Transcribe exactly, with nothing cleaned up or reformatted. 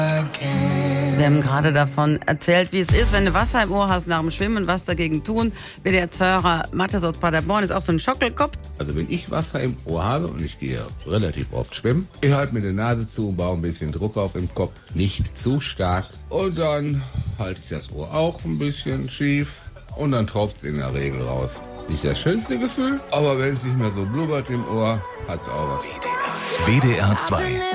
Wir haben gerade davon erzählt, wie es ist, wenn du Wasser im Ohr hast nach dem Schwimmen, was dagegen tun. W D R zwei-Hörer Mathis aus Paderborn ist auch so ein Schockelkopf. Also wenn ich Wasser im Ohr habe und ich gehe relativ oft schwimmen, ich halte mir die Nase zu und baue ein bisschen Druck auf im Kopf, nicht zu stark. Und dann halte ich das Ohr auch ein bisschen schief und dann tropft es in der Regel raus. Nicht das schönste Gefühl, aber wenn es nicht mehr so blubbert im Ohr, hat es auch was. W D R zwei